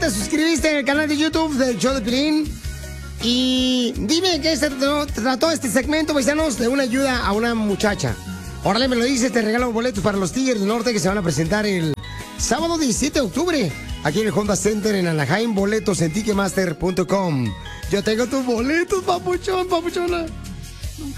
te suscribiste en el canal de YouTube del show de Piolín. Y dime qué se trató este segmento, paisanos, de una ayuda a una muchacha. Órale, me lo dices, te regalo boletos para los Tigres del Norte que se van a presentar el sábado 17 de octubre aquí en el Honda Center en Anaheim. Boletos en Ticketmaster.com. Yo tengo tus boletos, papuchón, papuchona.